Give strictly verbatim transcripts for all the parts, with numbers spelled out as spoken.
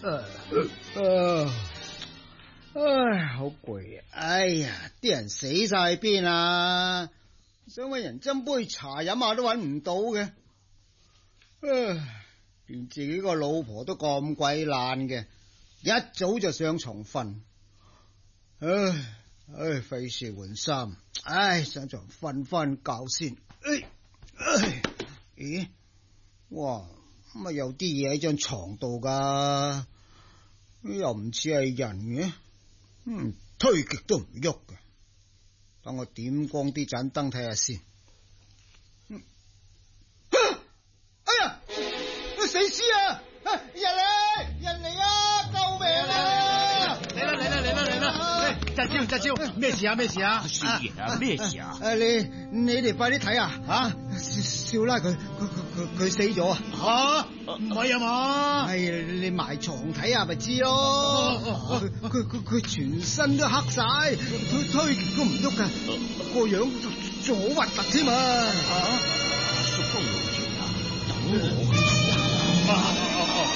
啊，唉，好攰啊！哎呀，啲人死晒喺邊啊！想搵人斟杯茶飲下都搵唔到嘅，唉，連自己個老婆都咁鬼懶嘅，一早就上床瞓。唉唉，費事換衫，唉，上床瞓翻覺先。唉唉，咦？哇，乜有啲嘢喺張床度噶？又唔似係人嘅，嗯，推極都唔喐嘅。等我點光啲盞燈睇下先。嗯啊、哎呀，死屍啊！人嚟，人嚟啊！救命啊！ 嚟啦嚟啦嚟啦嚟啦！扎招扎招，咩事啊咩事啊？ 少爺啊，咩事啊？ 誒，你你哋快啲睇啊！吓，少拉佢佢佢佢死咗啊！ 吓，唔係啊嘛？ 係你埋床睇下咪知咯。佢佢佢佢全身都黑晒，推推極都唔喐噶，個樣仲好核突添啊！ 阿叔公老爺啊，等我。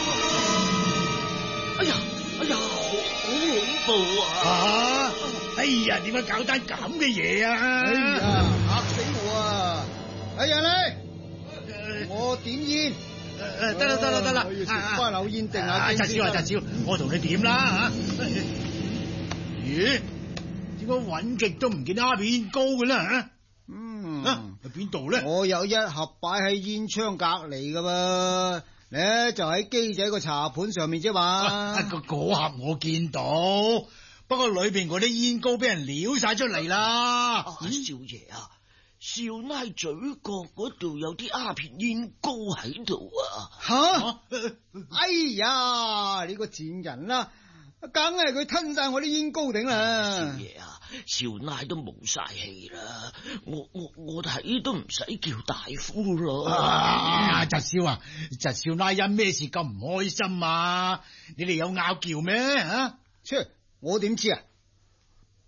哎呀哎呀，好好恐怖啊！ 啊！哎呀，點解搞單咁嘅嘢啊？ 哎呀，嚇死我啊！哎呀你，我點煙。 誒，得啦得啦得啦， 我要食翻口煙定下。 扎少啊扎少，我同你點啦吓？咦？點解搵極都唔見鴉片煙膏嘅啦吓？ 嗯， 喺邊度咧？ 我有一盒擺喺煙槍隔籬噶噃，咧就喺機仔個茶盤上面啫嘛。 嗰盒我見到，不過裏邊嗰啲煙膏俾人撩晒出嚟啦。 啊，少爺啊，少奶嘴角嗰度有啲鴉片煙膏喺度啊！ 吓！哎呀，你個賤人啦，梗係佢吞晒我啲煙膏頂啦！ 少爺啊，少奶都冇晒氣啦，我我我睇都唔使叫大夫咯。 啊，侄少啊，侄少奶因咩事咁唔開心啊？你哋有拗撬咩？吓， 切，我點知啊？